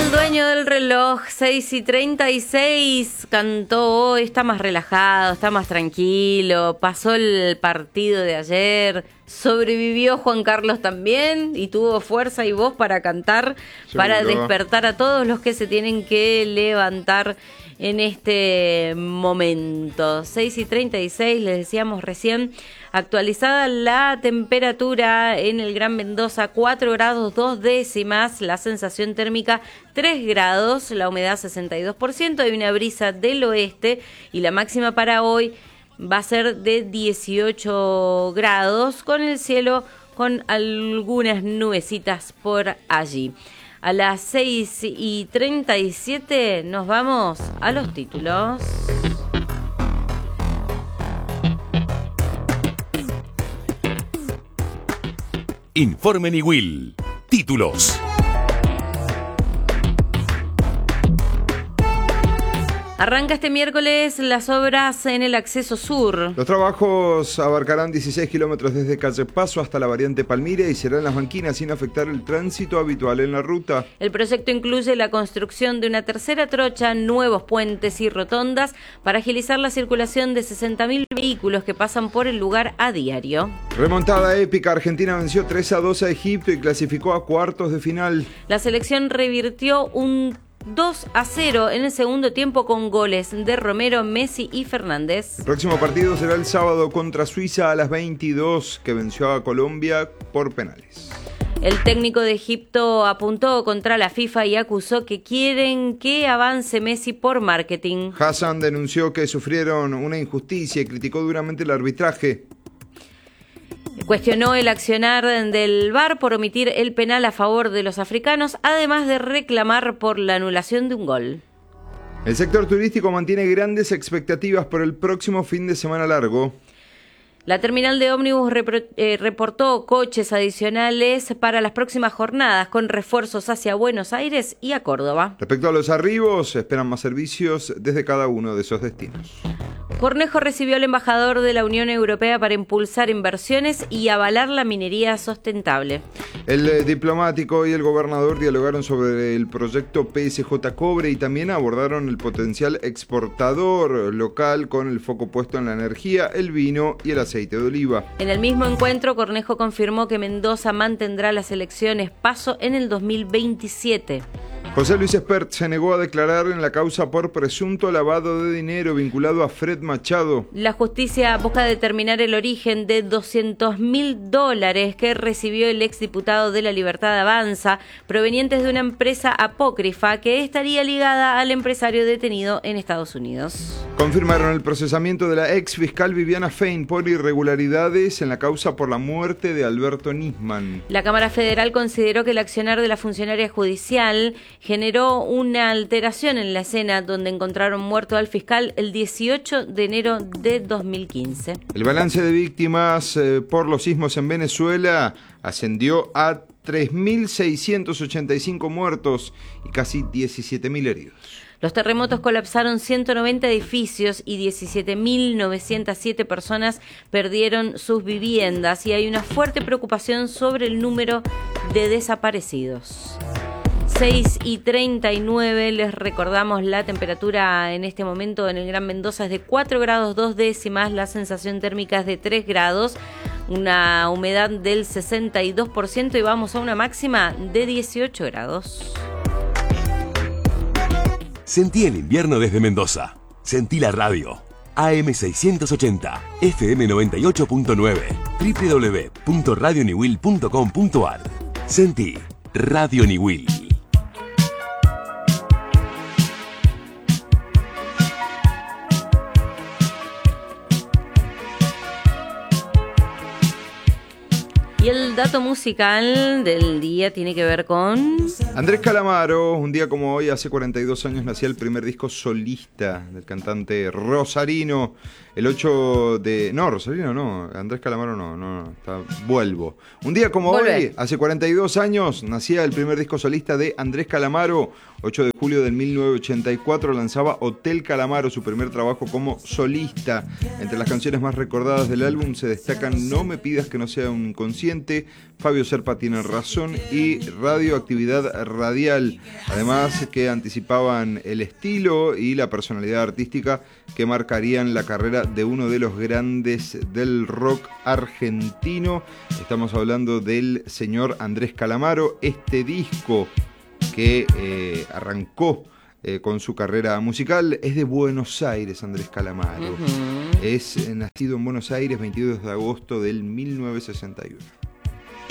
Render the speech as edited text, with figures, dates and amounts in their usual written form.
El dueño del reloj, 6:36, cantó hoy, está más relajado, está más tranquilo, pasó el partido de ayer, sobrevivió Juan Carlos también y tuvo fuerza y voz para cantar, para despertar a todos los que se tienen que levantar en este momento. 6:36, les decíamos recién, actualizada la temperatura en el Gran Mendoza, 4 grados 2 décimas, la sensación térmica 3 grados, la humedad 62%, hay una brisa del oeste y la máxima para hoy va a ser de 18 grados, con el cielo con algunas nubecitas por allí. A las 6:37 nos vamos a los títulos. Informe Niwil. Títulos. Arranca este miércoles las obras en el acceso sur. Los trabajos abarcarán 16 kilómetros desde Calle Paso hasta la variante Palmira y serán las banquinas sin afectar el tránsito habitual en la ruta. El proyecto incluye la construcción de una tercera trocha, nuevos puentes y rotondas para agilizar la circulación de 60.000 vehículos que pasan por el lugar a diario. Remontada épica, Argentina venció 3-2 a Egipto y clasificó a cuartos de final. La selección revirtió un 2-0 en el segundo tiempo con goles de Romero, Messi y Fernández. El próximo partido será el sábado contra Suiza a las 22, que venció a Colombia por penales. El técnico de Egipto apuntó contra la FIFA y acusó que quieren que avance Messi por marketing. Hassan denunció que sufrieron una injusticia y criticó duramente el arbitraje. Cuestionó el accionar del VAR por omitir el penal a favor de los africanos, además de reclamar por la anulación de un gol. El sector turístico mantiene grandes expectativas por el próximo fin de semana largo. La terminal de ómnibus reportó coches adicionales para las próximas jornadas, con refuerzos hacia Buenos Aires y a Córdoba. Respecto a los arribos, esperan más servicios desde cada uno de esos destinos. Cornejo recibió al embajador de la Unión Europea para impulsar inversiones y avalar la minería sustentable. El diplomático y el gobernador dialogaron sobre el proyecto PSG Cobre y también abordaron el potencial exportador local con el foco puesto en la energía, el vino y el aceite de oliva. En el mismo encuentro, Cornejo confirmó que Mendoza mantendrá las elecciones PASO en el 2027. José Luis Espert se negó a declarar en la causa por presunto lavado de dinero vinculado a Fred Machado. La justicia busca determinar el origen de $200.000 que recibió el exdiputado de La Libertad Avanza, provenientes de una empresa apócrifa que estaría ligada al empresario detenido en Estados Unidos. Confirmaron el procesamiento de la ex fiscal Viviana Fein por irregularidades en la causa por la muerte de Alberto Nisman. La Cámara Federal consideró que el accionar de la funcionaria judicial generó una alteración en la escena donde encontraron muerto al fiscal el 18 de enero de 2015. El balance de víctimas por los sismos en Venezuela ascendió a 3.685 muertos y casi 17.000 heridos. Los terremotos colapsaron 190 edificios y 17.907 personas perdieron sus viviendas y hay una fuerte preocupación sobre el número de desaparecidos. 6:39, les recordamos la temperatura en este momento en el Gran Mendoza es de 4 grados 2 décimas, la sensación térmica es de 3 grados, una humedad del 62% y vamos a una máxima de 18 grados. Sentí el invierno desde Mendoza. Sentí la radio. AM680, FM 98.9, www.radioniwil.com.ar. Sentí Radio Niwil. Y el dato musical del día tiene que ver con Andrés Calamaro. Un día como hoy, hace 42 años, nacía el primer disco solista del cantante rosarino. El 8 de... No, rosarino no, Andrés Calamaro no, vuelvo. Un día como hoy, hace 42 años, nacía el primer disco solista de Andrés Calamaro, 8 de julio. julio del 1984 lanzaba Hotel Calamaro, su primer trabajo como solista. Entre las canciones más recordadas del álbum se destacan No me pidas que no sea un inconsciente, Fabio Serpa tiene razón y Radioactividad Radial. Además que anticipaban el estilo y la personalidad artística que marcarían la carrera de uno de los grandes del rock argentino. Estamos hablando del señor Andrés Calamaro. Este disco que arrancó con su carrera musical es de Buenos Aires, Andrés Calamaro. Es nacido en Buenos Aires, 22 de agosto del 1961.